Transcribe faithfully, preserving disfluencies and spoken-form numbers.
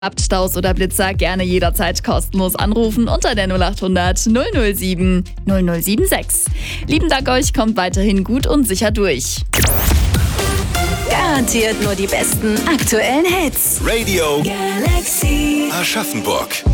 Habt Staus oder Blitzer, gerne jederzeit kostenlos anrufen unter der null acht hundert null null sieben null null sieben sechs. Lieben Dank euch, kommt weiterhin gut und sicher durch. Garantiert nur die besten aktuellen Hits. Radio Galaxy. Aschaffenburg.